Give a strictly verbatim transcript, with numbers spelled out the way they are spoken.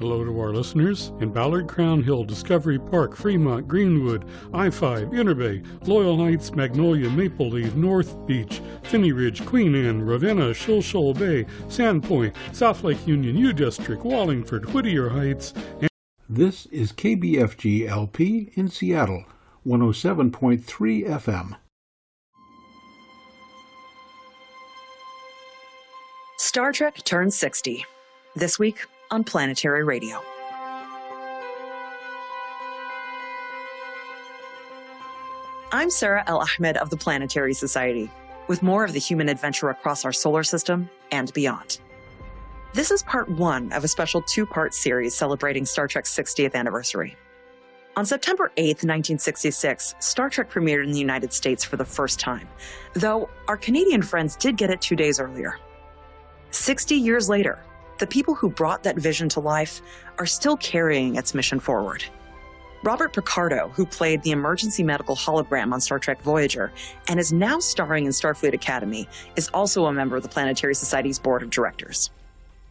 Hello to our listeners in Ballard, Crown Hill, Discovery Park, Fremont, Greenwood, I five, Inner Bay, Loyal Heights, Magnolia, Maple Leaf, North Beach, Finney Ridge, Queen Anne, Ravenna, Shoal Shoal Bay, Sandpoint, South Lake Union, U District, Wallingford, Whittier Heights. And this is K B F G L P in Seattle, one oh seven point three F M. Star Trek turns sixty. This week on Planetary Radio. I'm Sarah El Ahmed of the Planetary Society, with more of the human adventure across our solar system and beyond. This is part one of a special two-part series celebrating Star Trek's sixtieth anniversary. On September eighth, nineteen sixty-six, Star Trek premiered in the United States for the first time, though our Canadian friends did get it two days earlier. Sixty years later, the people who brought that vision to life are still carrying its mission forward. Robert Picardo, who played the emergency medical hologram on Star Trek Voyager and is now starring in Starfleet Academy, is also a member of the Planetary Society's board of directors.